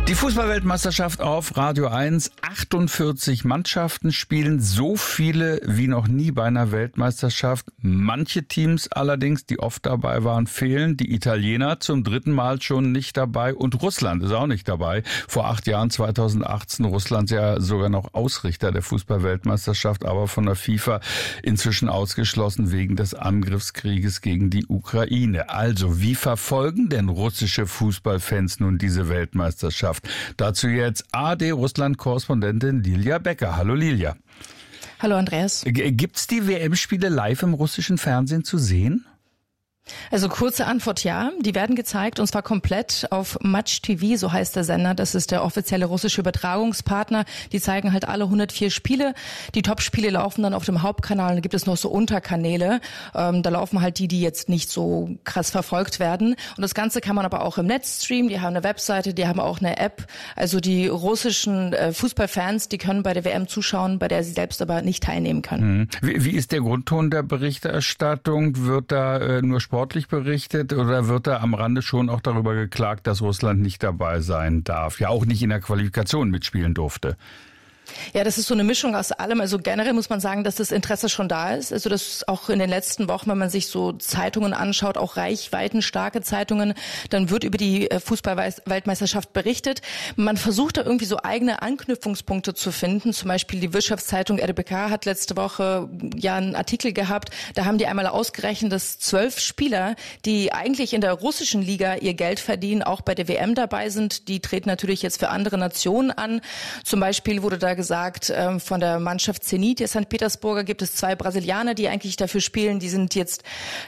Die Fußballweltmeisterschaft auf Radio 1. 48 Mannschaften spielen, so viele wie noch nie bei einer Weltmeisterschaft. Manche Teams allerdings, die oft dabei waren, fehlen. Die Italiener zum dritten Mal schon nicht dabei und Russland ist auch nicht dabei. Vor 8 Jahren, 2018, Russland ja sogar noch Ausrichter der Fußballweltmeisterschaft, aber von der FIFA inzwischen ausgeschlossen wegen des Angriffskrieges gegen die Ukraine. Also, wie verfolgen denn russische Fußballfans nun diese Weltmeisterschaft? Dazu jetzt ARD-Russland-Korrespondentin Lilia Becker. Hallo Lilia. Hallo Andreas. Gibt's die WM-Spiele live im russischen Fernsehen zu sehen? Also kurze Antwort ja, die werden gezeigt und zwar komplett auf Match TV, so heißt der Sender. Das ist der offizielle russische Übertragungspartner. Die zeigen halt alle 104 Spiele. Die Top-Spiele laufen dann auf dem Hauptkanal, da gibt es noch so Unterkanäle. Da laufen halt die jetzt nicht so krass verfolgt werden. Und das Ganze kann man aber auch im Netz streamen. Die haben eine Webseite, die haben auch eine App. Also die russischen Fußballfans, die können bei der WM zuschauen, bei der sie selbst aber nicht teilnehmen können. Wie ist der Grundton der Berichterstattung? Wird da nur sportlich berichtet oder wird da am Rande schon auch darüber geklagt, dass Russland nicht dabei sein darf? Ja, auch nicht in der Qualifikation mitspielen durfte. Ja, das ist so eine Mischung aus allem. Also generell muss man sagen, dass das Interesse schon da ist. Also das auch in den letzten Wochen, wenn man sich so Zeitungen anschaut, auch reichweitenstarke Zeitungen, dann wird über die Fußball-Weltmeisterschaft berichtet. Man versucht da irgendwie so eigene Anknüpfungspunkte zu finden. Zum Beispiel die Wirtschaftszeitung RBK hat letzte Woche ja einen Artikel gehabt. Da haben die einmal ausgerechnet, dass 12 Spieler, die eigentlich in der russischen Liga ihr Geld verdienen, auch bei der WM dabei sind. Die treten natürlich jetzt für andere Nationen an. Zum Beispiel wurde da gesagt, von der Mannschaft Zenit der St. Petersburger gibt es 2 Brasilianer, die eigentlich dafür spielen. Die sind jetzt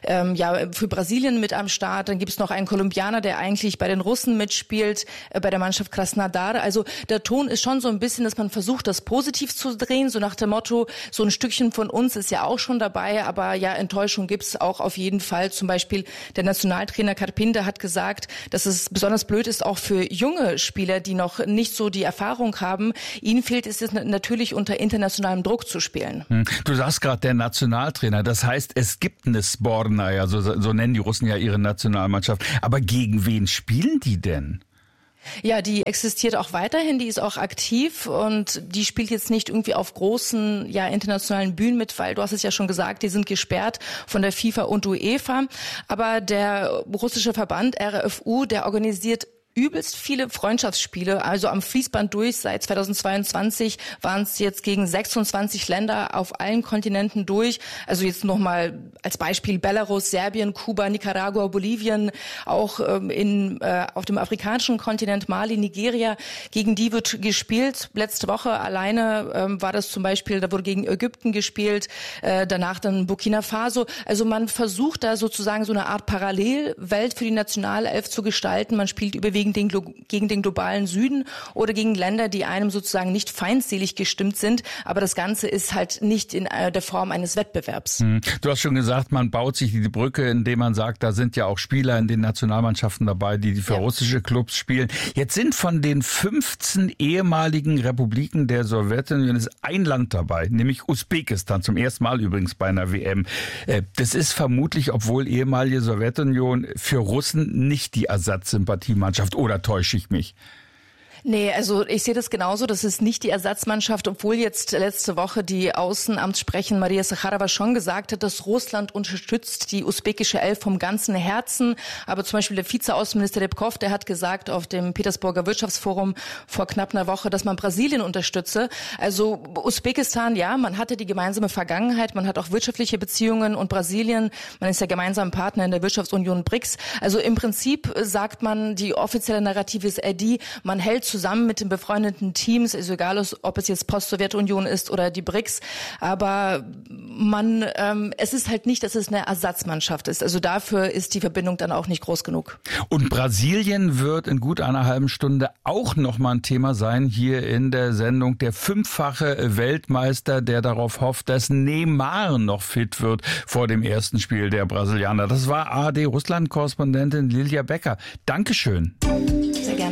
für Brasilien mit am Start. Dann gibt es noch einen Kolumbianer, der eigentlich bei den Russen mitspielt, bei der Mannschaft Krasnodar. Also der Ton ist schon so ein bisschen, dass man versucht, das positiv zu drehen, so nach dem Motto, so ein Stückchen von uns ist ja auch schon dabei, aber ja, Enttäuschung gibt's auch auf jeden Fall. Zum Beispiel der Nationaltrainer Karpinda hat gesagt, dass es besonders blöd ist, auch für junge Spieler, die noch nicht so die Erfahrung haben. Ihnen fehlt es natürlich unter internationalem Druck zu spielen. Du sagst gerade der Nationaltrainer, das heißt, es gibt eine Sbornaja, so nennen die Russen ja ihre Nationalmannschaft. Aber gegen wen spielen die denn? Ja, die existiert auch weiterhin, die ist auch aktiv und die spielt jetzt nicht irgendwie auf großen, internationalen Bühnen mit, weil du hast es ja schon gesagt, die sind gesperrt von der FIFA und UEFA. Aber der russische Verband RFU, der organisiert übelst viele Freundschaftsspiele, also am Fließband durch. Seit 2022 waren es jetzt gegen 26 Länder auf allen Kontinenten durch. Also jetzt nochmal als Beispiel Belarus, Serbien, Kuba, Nicaragua, Bolivien, auch auf dem afrikanischen Kontinent Mali, Nigeria. Gegen die wird gespielt. Letzte Woche alleine war das zum Beispiel, da wurde gegen Ägypten gespielt, danach dann Burkina Faso. Also man versucht da sozusagen so eine Art Parallelwelt für die Nationalelf zu gestalten. Man spielt überwiegend gegen den globalen Süden oder gegen Länder, die einem sozusagen nicht feindselig gestimmt sind. Aber das Ganze ist halt nicht in der Form eines Wettbewerbs. Du hast schon gesagt, man baut sich die Brücke, indem man sagt, da sind ja auch Spieler in den Nationalmannschaften dabei, die für russische Clubs spielen. Jetzt sind von den 15 ehemaligen Republiken der Sowjetunion ist ein Land dabei, nämlich Usbekistan, zum ersten Mal übrigens bei einer WM. Das ist vermutlich, obwohl ehemalige Sowjetunion, für Russen nicht die Ersatzsympathiemannschaft. Oder täusche ich mich? Nee, also ich sehe das genauso. Das ist nicht die Ersatzmannschaft, obwohl jetzt letzte Woche die Außenamtssprecherin Maria Sacharowa schon gesagt hat, dass Russland unterstützt die usbekische Elf vom ganzen Herzen. Aber zum Beispiel der Vizeaußenminister Repkov, der hat gesagt auf dem Petersburger Wirtschaftsforum vor knapp einer Woche, dass man Brasilien unterstütze. Also Usbekistan, ja, man hatte die gemeinsame Vergangenheit, man hat auch wirtschaftliche Beziehungen und Brasilien, man ist ja gemeinsam Partner in der Wirtschaftsunion BRICS. Also im Prinzip sagt man, die offizielle Narrative ist die, man hält zusammen mit den befreundeten Teams, also egal ob es jetzt Post-Sowjetunion ist oder die BRICS, aber es ist halt nicht, dass es eine Ersatzmannschaft ist. Also dafür ist die Verbindung dann auch nicht groß genug. Und Brasilien wird in gut einer halben Stunde auch nochmal ein Thema sein hier in der Sendung. Der 5-fache Weltmeister, der darauf hofft, dass Neymar noch fit wird vor dem ersten Spiel der Brasilianer. Das war ARD-Russland-Korrespondentin Lilia Becker. Dankeschön.